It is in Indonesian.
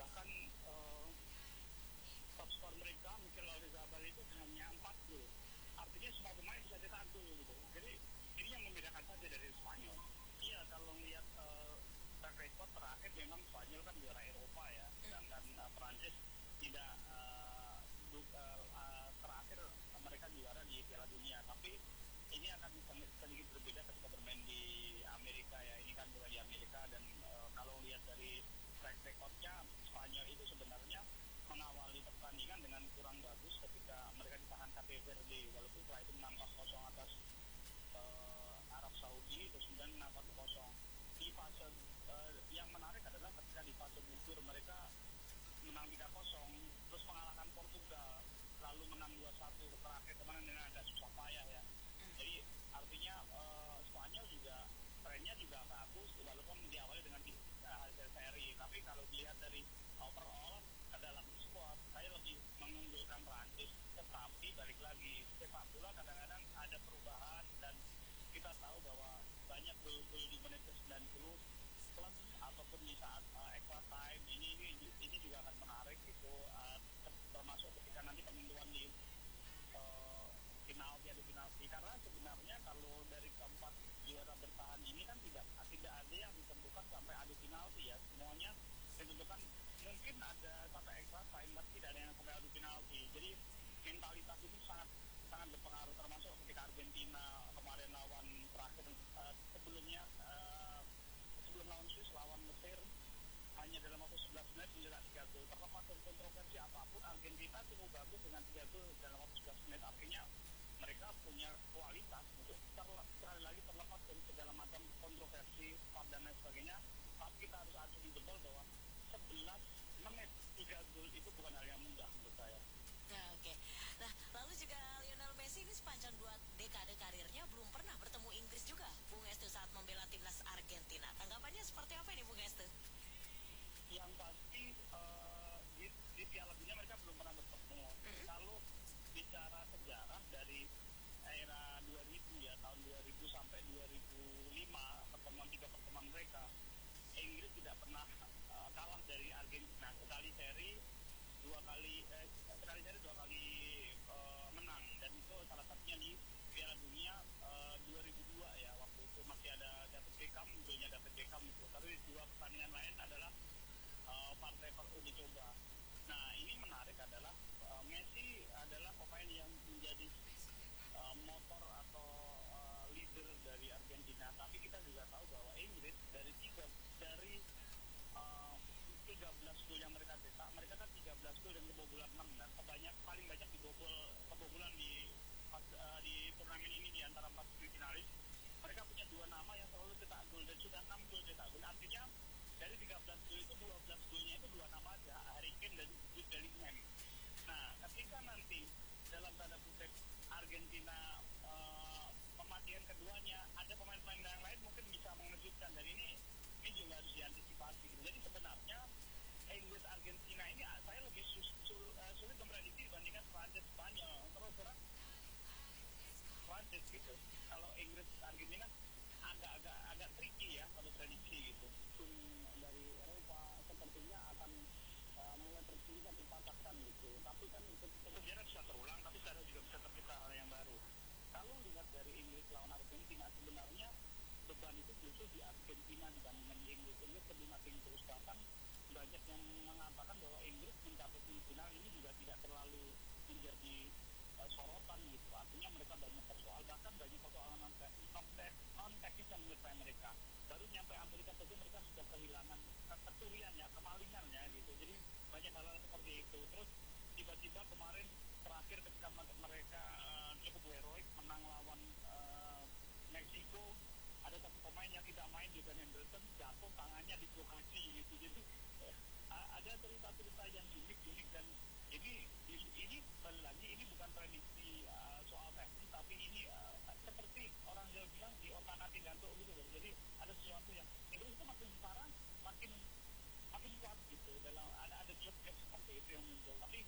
bahkan top skor mereka Mikel Oyarzabal itu hanya 4 gol. Artinya semua pemain bisa cetak gol gitu. Jadi ini yang membedakan saja dari Spanyol. Iya, kalau lihat track record terakhir memang Spanyol kan juara Eropa ya, sedangkan Prancis tidak terakhir mereka juara di Piala Dunia. Tapi ini akan sedikit berbeda ketika bermain di Amerika ya. Ini kan juga di Amerika dan kalau lihat dari track recordnya Spanyol itu sebenarnya mengawali pertandingan dengan kurang bagus ketika mereka ditahan Cape Verde, walaupun setelah itu menang 4-0 atas Arab Saudi, terus kemudian menang 4-0. Di fase yang menarik adalah ketika di fase gugur mereka menang 3-0, terus mengalahkan Portugal, lalu menang 2-1 terakhir kemarin dengan ada susah payah ya. Jadi artinya Spanyol juga trennya juga bagus walaupun diawali dengan hasil seri, tapi kalau dilihat dari overall dalam squad saya lebih mengunggulkan Prancis. Tetapi balik lagi sepak bola kadang-kadang ada perubahan dan kita tahu bahwa banyak gol-gol di menit ke-90 plus ataupun di saat extra time ini juga akan menarik gitu, termasuk ketika nanti penentuan di penalti karena sebenarnya kalau dari keempat juara bertahan ini kan tidak ada yang ditentukan sampai adu penalti ya, semuanya ditentukan mungkin ada sampai extra time tapi tidak ada yang sampai adu penalti. Jadi mentalitas itu sangat sangat berpengaruh, termasuk ketika Argentina kemarin lawan terakhir sebelumnya sebelum lawan Swiss lawan Mesir hanya dalam waktu 11 menit mencetak 3 gol. Terlepas dari kontroversi apapun, Argentina cukup bagus dengan 3 gol dalam waktu 11 menit. Artinya mereka punya kualitas untuk sekali lagi terlepas dari segala macam kontroversi, VAR dan lain sebagainya. Tapi kita harus akui betul bahwa 11 menit 3 gol itu bukan hal yang mudah menurut saya. Nah, oke. Nah, lalu juga Lionel Messi ini sepanjang 2 dekade karirnya belum pernah bertemu Inggris juga, Bung Estu, saat membela timnas Argentina. Tanggapannya seperti apa ini, Bung Estu? Yang pasti di Piala Dunia mereka belum pernah bertemu. Kalau bicara sejarah dari era 2000 ya, tahun 2000 sampai 2005 pertemuan mereka, Inggris tidak pernah kalah dari Argentina. Sekali seri dua kali menang, dan itu salah satunya di Piala Dunia 2002 ya, waktu itu masih ada David Beckham, golnya David Beckham itu. Tapi dua pertandingan lain adalah partai uji coba. Nah, ini menarik adalah Messi adalah pemain yang menjadi motor atau leader dari Argentina. Tapi kita juga tahu bahwa Inggris dari 13 gol yang mereka cetak, mereka kan 13 gol dan kebobolan 6 dan paling banyak kebobolan di turnamen ini di antara 4 finalis. Mereka punya 2 nama yang selalu cetak gol dan sudah 6 gol cetak gol. Artinya dari 13 gol itu 12 golnya itu 2 nama aja, Harry Kane dan Jude Bellingham. Nah, ketika nanti dalam tanda kutip Argentina mematikan keduanya, ada pemain-pemain yang lain mungkin bisa mengejutkan, dan ini juga harus diantisipasi. Jadi sebenarnya Inggris Argentina ini saya lebih sulit memprediksi dibandingkan Prancis Spanyol. Terus terang Prancis gitu. Kalau Inggris Argentina agak tricky ya kalau prediksi gitu. Tim dari Eropa sepertinya akan mulai terpatahkan gitu. Tapi kan sejarah bisa terulang, tapi sejarah juga bisa tercipta hal yang baru. Kalau lihat dari Inggris lawan Argentina, sebenarnya beban itu justru di Argentina dibandingkan di Inggris. Inggris lebih nothing terus, bahkan banyak yang mengatakan bahwa Inggris mencapai semifinal ini juga tidak terlalu menjadi sorotan gitu. Artinya mereka banyak persoalan, bahkan banyak persoalan non-teknis yang menurut mereka. Baru nyampe Amerika saja mereka sudah kehilangan ketuliannya, kemalingannya gitu. Jadi banyak hal seperti itu. Terus tiba-tiba kemarin terakhir ketika mereka cukup heroik menang lawan Meksiko, ada satu pemain yang tidak main, Jordan Henderson, jatuh tangannya dislokasi gitu. Jadi ada cerita-cerita yang unik dan ini lagi ini bukan prediksi soal teknis, tapi ini seperti orang Jawa bilang di otak-atik gantung gitu. Jadi ada sesuatu yang Inggris itu makin sekarang makin kuat gitu, dalam ada job seperti itu yang muncul. Tapi